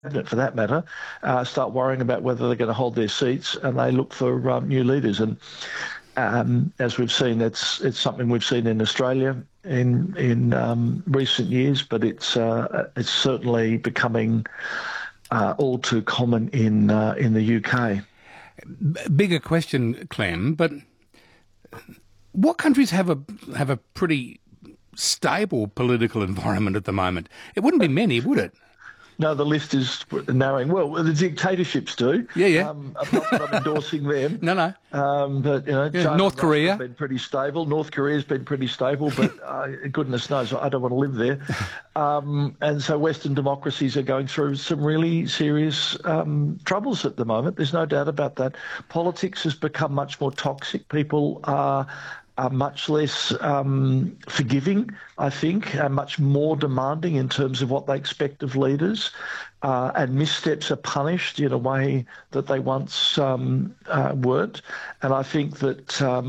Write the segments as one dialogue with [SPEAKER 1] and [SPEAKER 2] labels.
[SPEAKER 1] for that matter, start worrying about whether they're going to hold their seats, and they look for new leaders. And as we've seen, it's something we've seen in Australia in recent years, but it's certainly becoming all too common in the UK.
[SPEAKER 2] Bigger question, Clem, but what countries have a pretty stable political environment at the moment? It wouldn't be many, would it?
[SPEAKER 1] No, the list is narrowing. Well, the dictatorships do.
[SPEAKER 2] Yeah.
[SPEAKER 1] Not that I'm endorsing them.
[SPEAKER 2] No.
[SPEAKER 1] But China
[SPEAKER 2] North Korea
[SPEAKER 1] has been pretty stable. North Korea's been pretty stable, but goodness knows I don't want to live there. And so Western democracies are going through some really serious troubles at the moment. There's no doubt about that. Politics has become much more toxic. People are much less forgiving, I think, and much more demanding in terms of what they expect of leaders. And missteps are punished in a way that they once weren't. And I think that,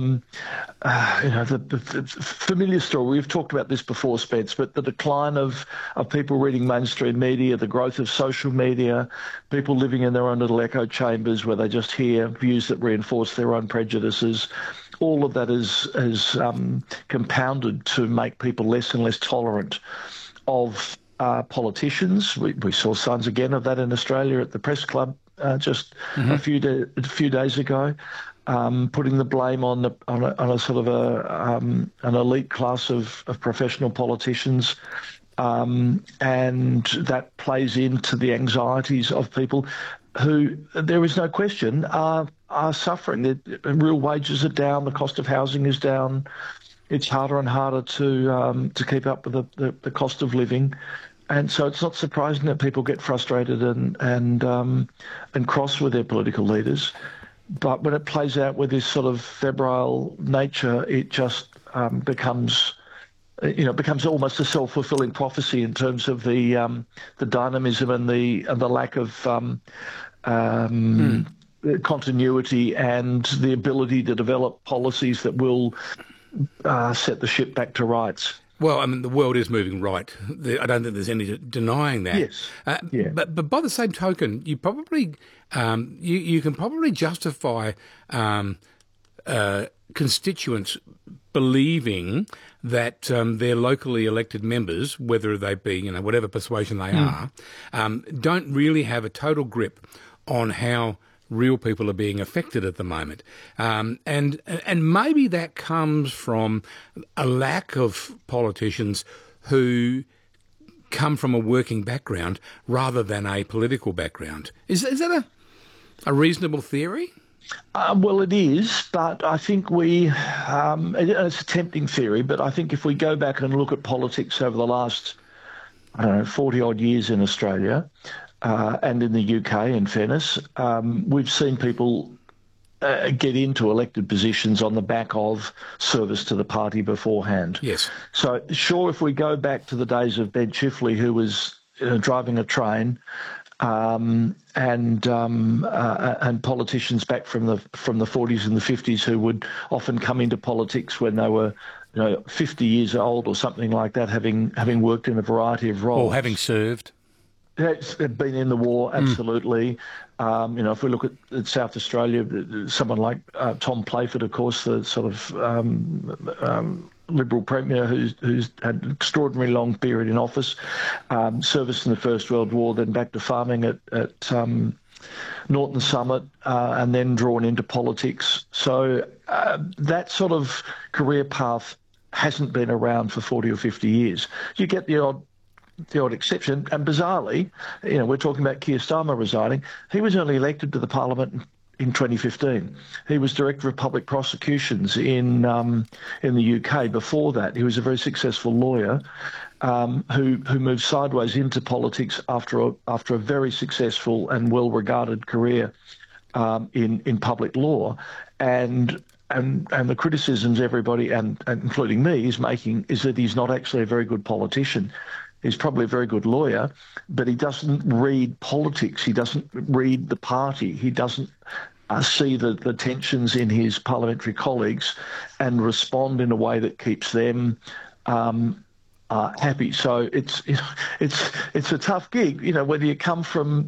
[SPEAKER 1] the familiar story, we've talked about this before, Spence, but the decline of people reading mainstream media, the growth of social media, people living in their own little echo chambers where they just hear views that reinforce their own prejudices. All of that is compounded to make people less and less tolerant of politicians. We saw signs again of that in Australia at the Press Club just a few days ago, putting the blame on a sort of an elite class of professional politicians. And that plays into the anxieties of people who, there is no question, are suffering. The real wages are down, the cost of housing is down. It's harder and harder to keep up with the cost of living. And so it's not surprising that people get frustrated and cross with their political leaders. But when it plays out with this sort of febrile nature, it just becomes almost a self-fulfilling prophecy in terms of the dynamism and the lack of continuity and the ability to develop policies that will set the ship back to rights.
[SPEAKER 2] Well, I mean, the world is moving right. I don't think there's any denying that.
[SPEAKER 1] Yes.
[SPEAKER 2] But by the same token, you probably you can probably justify constituents believing that their locally elected members, whether they be whatever persuasion they are, don't really have a total grip on how real people are being affected at the moment. And maybe that comes from a lack of politicians who come from a working background rather than a political background. Is that a reasonable theory?
[SPEAKER 1] Well, it is, but I think it's a tempting theory, but I think if we go back and look at politics over the last, 40-odd years in Australia, and in the UK, in fairness, we've seen people get into elected positions on the back of service to the party beforehand.
[SPEAKER 2] Yes.
[SPEAKER 1] So, sure, if we go back to the days of Ben Chifley, who was driving a train, and politicians back from the 40s and the 50s who would often come into politics when they were 50 years old or something like that, having worked in a variety of roles.
[SPEAKER 2] Or having served.
[SPEAKER 1] It's been in the war, absolutely. If we look at South Australia, someone like Tom Playford, of course, the sort of Liberal Premier who's had an extraordinarily long period in office, service in the First World War, then back to farming at Norton Summit, and then drawn into politics. So that sort of career path hasn't been around for 40 or 50 years. You get the odd exception, and bizarrely, we're talking about Keir Starmer resigning. He was only elected to the Parliament in 2015. He was Director of Public Prosecutions in the UK before that. He was a very successful lawyer who moved sideways into politics after a very successful and well-regarded career in public law, and the criticisms everybody, and including me, is making is that he's not actually a very good politician. He's probably a very good lawyer, but he doesn't read politics. He doesn't read the party. He doesn't see the tensions in his parliamentary colleagues and respond in a way that keeps them happy. So it's a tough gig, whether you come from